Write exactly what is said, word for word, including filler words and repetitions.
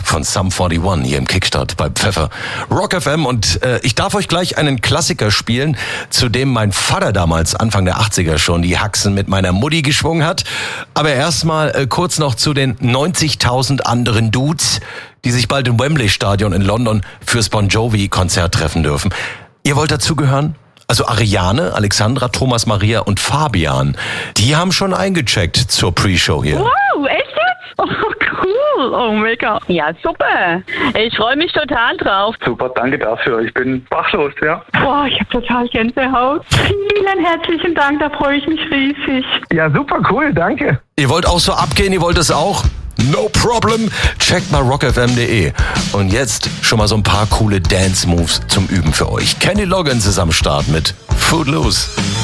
von Sum einundvierzig hier im Kickstart bei Pfeffer Rock F M. Und äh, ich darf euch gleich einen Klassiker spielen, zu dem mein Vater damals Anfang der achtziger schon die Haxen mit meiner Mutti geschwungen hat. Aber erstmal äh, kurz noch zu den neunzigtausend anderen Dudes, die sich bald im Wembley Stadion in London fürs Bon Jovi Konzert treffen dürfen. Ihr wollt dazugehören? Also Ariane, Alexandra, Thomas Maria und Fabian, die haben schon eingecheckt zur Pre-Show hier. Wow, echt jetzt? Oh, cool. Oh, mega. Ja, super. Ich freue mich total drauf. Super, danke dafür. Ich bin sprachlos, ja. Boah, ich habe total Gänsehaut. Vielen herzlichen Dank, da freue ich mich riesig. Ja, super cool, danke. Ihr wollt auch so abgehen, ihr wollt es auch? No problem. Checkt mal rock f m punkt d e. Und jetzt schon mal so ein paar coole Dance-Moves zum Üben für euch. Kenny Loggins ist am Start mit Footloose.